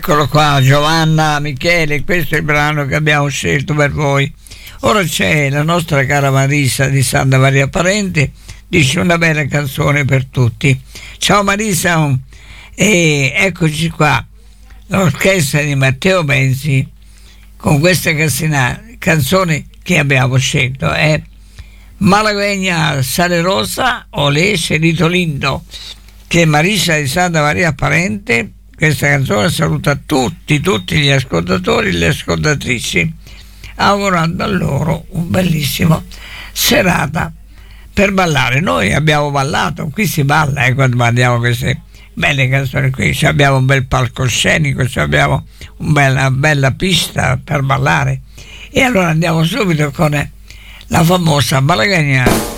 Eccolo qua, Giovanna, Michele, questo è il brano che abbiamo scelto per voi. Ora c'è la nostra cara Marisa di Santa Maria Parente, dice una bella canzone per tutti. Ciao Marisa, e eccoci qua, l'orchestra di Matteo Benzi con questa canzone che abbiamo scelto è Malagueña Sale Rosa Olé Cerito Lindo, che Marisa di Santa Maria Parente. Questa canzone saluta tutti gli ascoltatori e le ascoltatrici, augurando a loro un bellissimo serata per ballare. Noi abbiamo ballato, qui si balla quando mandiamo queste belle canzoni qui, abbiamo un bel palcoscenico, abbiamo una bella pista per ballare, e allora andiamo subito con la famosa Malagueña.